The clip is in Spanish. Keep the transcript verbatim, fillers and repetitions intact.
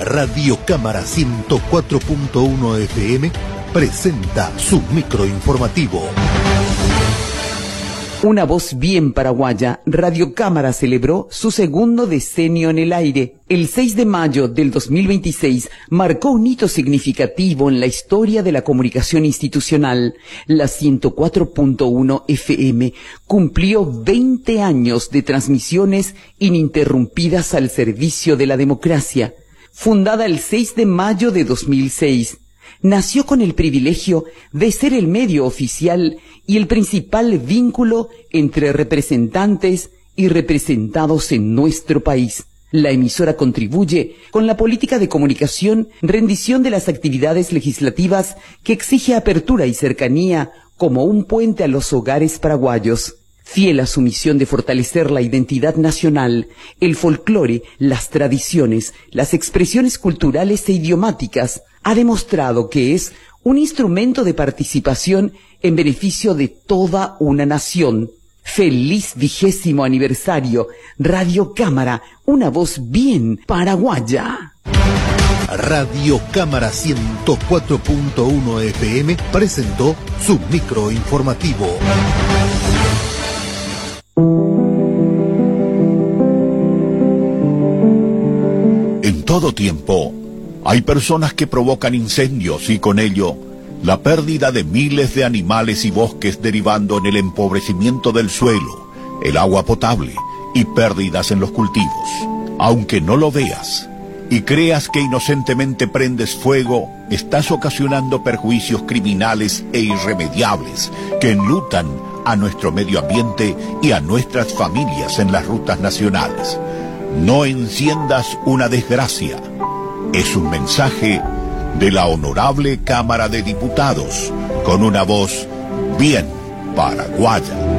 Radio Cámara ciento cuatro punto uno F M presenta su microinformativo. Una voz bien paraguaya, Radio Cámara celebró su segundo decenio en el aire. El seis de mayo del dos mil veintiséis marcó un hito significativo en la historia de la comunicación institucional. La ciento cuatro punto uno F M cumplió veinte años de transmisiones ininterrumpidas al servicio de la democracia. Fundada el seis de mayo de dos mil seis, nació con el privilegio de ser el medio oficial y el principal vínculo entre representantes y representados en nuestro país. La emisora contribuye con la política de comunicación, rendición de las actividades legislativas que exige apertura y cercanía como un puente a los hogares paraguayos. Fiel a su misión de fortalecer la identidad nacional, el folclore, las tradiciones, las expresiones culturales e idiomáticas, ha demostrado que es un instrumento de participación en beneficio de toda una nación. ¡Feliz vigésimo aniversario! Radio Cámara, una voz bien paraguaya. Radio Cámara ciento cuatro punto uno F M presentó su microinformativo. En todo tiempo, hay personas que provocan incendios y con ello la pérdida de miles de animales y bosques, derivando en el empobrecimiento del suelo, el agua potable y pérdidas en los cultivos. Aunque no lo veas y creas que inocentemente prendes fuego, estás ocasionando perjuicios criminales e irremediables que enlutan a nuestro medio ambiente y a nuestras familias en las rutas nacionales. No enciendas una desgracia. Es un mensaje de la Honorable Cámara de Diputados, con una voz bien paraguaya.